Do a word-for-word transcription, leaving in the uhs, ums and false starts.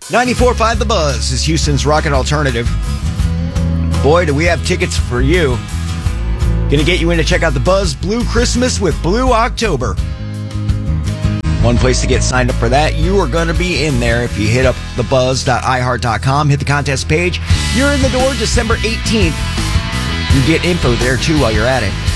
ninety-four point five The Buzz is Houston's rocket alternative. Boy, do we have tickets for you. Gonna get you in to check out The Buzz Blue Christmas with Blue October. One place to get signed up for that. You are going to be in there if you hit up the buzz dot i heart dot com, hit the contest page. You're in the door December eighteenth. You get info there, too, while you're at it.